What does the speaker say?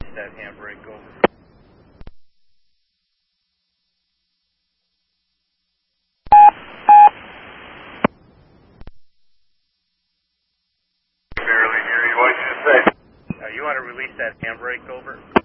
that handbrake over. Barely hear you. What did you say? You want to release that handbrake over?